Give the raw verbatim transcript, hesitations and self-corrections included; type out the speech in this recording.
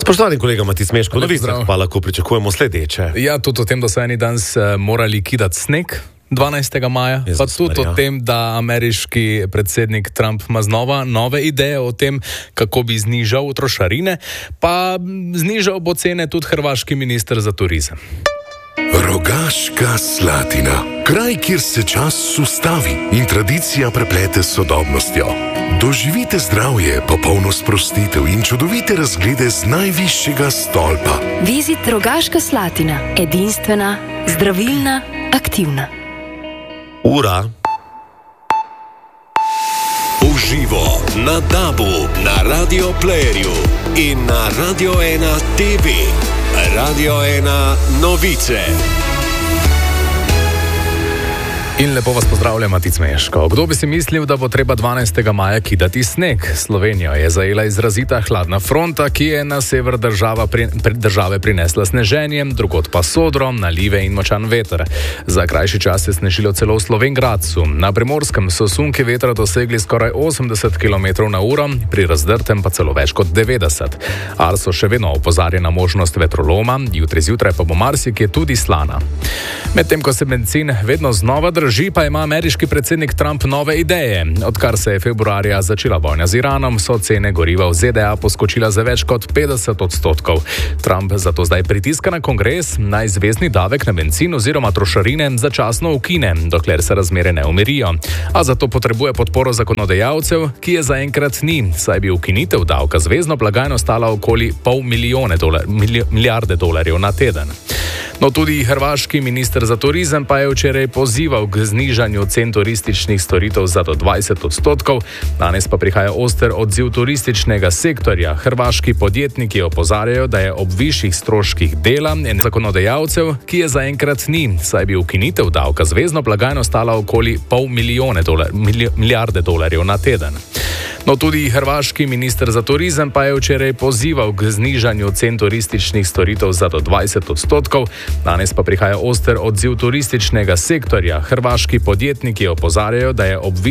Spoštovani kolega Matic Meško, novicah pa lahko pričakujemo sledeče. Ja, tudi o tem, da so eni danes uh, morali kidati sneg dvanajstega maja, Jezus, pa tudi Marija. o tem, da ameriški predsednik Trump ima znova nove ideje o tem, kako bi znižal trošarine, pa znižal bo cene tudi hrvaški minister za turizem. Rogaška Slatina. Kraj, kjer se čas ustavi in tradicija preplete s sodobnostjo. Doživite zdravje, popolno sprostitev in čudovite razglede z najvišjega stolpa. Vizit Rogaška Slatina. Edinstvena, zdravilna, aktivna. Ura. Uživo na Dabu, na Radio Playerju in na Radio ena T V. Radio ena novice. In lepo vas pozdravljam, Matic Meško. Kdo bi si mislil, da bo treba dvanajstega maja kidati sneg? Slovenijo je zajela izrazita hladna fronta, ki je na sever država pri, pri, države prinesla sneženje, drugod pa sodro, nalive in močan veter. Za krajši čas je snežilo celo v Slovenj Gradcu. Na Primorskem so sunki vetra dosegli skoraj osemdeset kilometrov na uro, pri Razdrtem pa celo več kot devetdeset. Arso še vedno opozarja na možnost vetroloma, jutri zjutraj pa bo marsikje tudi slana. Medtem ko se bencin vedno znova drži, pa ima ameriški predsednik Trump nove ideje. Odkar se je februarja začela vojna z Iranom, so cene goriva v Z D A poskočila za več kot petdeset odstotkov. Trump zato zdaj pritiska na kongres, naj zvezni davek na bencin oziroma trošarine začasno ukine, dokler se razmere ne umirijo. A zato potrebuje podporo zakonodajalcev, ki je zaenkrat ni, saj bi ukinitev davka zvezno blagajno stala okoli pol milijone dolar, milijarde dolarjev na teden. No, tudi hrvaški minister za turizem pa je včeraj pozival k znižanju cen turističnih storitev za do dvajset odstotkov. Danes pa prihaja oster odziv turističnega sektorja. Hrvaški podjetniki opozarjajo, da je ob višjih stroških dela en zakonodajalcev, ki je zaenkrat ni, saj bi ukinitev davka zvezno blagajno stala okoli pol milijone dolar, milijarde dolarjev na teden. No, tudi hrvaški minister za turizem pa je včeraj pozival k znižanju cen turističnih storitev za do dvajset odstotkov. Danes pa prihaja oster odziv turističnega sektorja. Hrvaški podjetniki opozarjajo, da je ob